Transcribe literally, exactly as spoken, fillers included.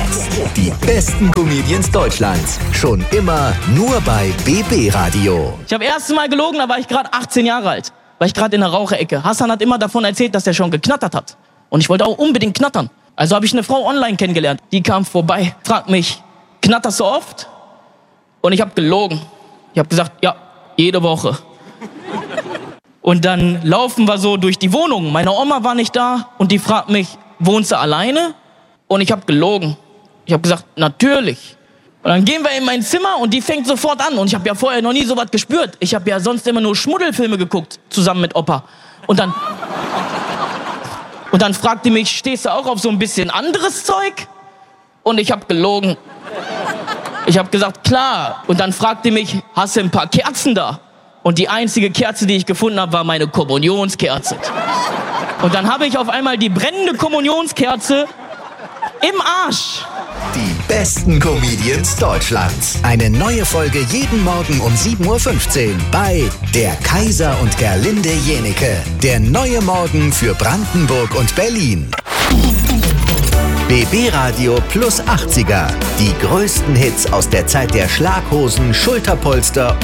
Jetzt. Die besten Comedians Deutschlands. Schon immer nur bei B B Radio. Ich habe erstes Mal gelogen, da war ich gerade achtzehn Jahre alt. War ich gerade in der Raucherecke. Hassan hat immer davon erzählt, dass er schon geknattert hat. Und ich wollte auch unbedingt knattern. Also habe ich eine Frau online kennengelernt. Die kam vorbei, fragt mich, knatterst du oft? Und ich habe gelogen. Ich habe gesagt, ja, jede Woche. Und dann laufen wir so durch die Wohnung. Meine Oma war nicht da und die fragt mich, wohnst du alleine? Und ich habe gelogen. Ich habe gesagt, natürlich. Und dann gehen wir in mein Zimmer und die fängt sofort an. Und ich habe ja vorher noch nie so was gespürt. Ich habe ja sonst immer nur Schmuddelfilme geguckt, zusammen mit Opa. Und dann, und dann fragt die mich, stehst du auch auf so ein bisschen anderes Zeug? Und ich habe gelogen. Ich habe gesagt, klar. Und dann fragt die mich, hast du ein paar Kerzen da? Und die einzige Kerze, die ich gefunden habe, war meine Kommunionskerze. Und dann habe ich auf einmal die brennende Kommunionskerze im Arsch. Die besten Comedians Deutschlands. Eine neue Folge jeden Morgen um sieben Uhr fünfzehn bei Der Kaiser und Gerlinde Jenike. Der neue Morgen für Brandenburg und Berlin. B B Radio Plus achtziger. Die größten Hits aus der Zeit der Schlaghosen, Schulterpolster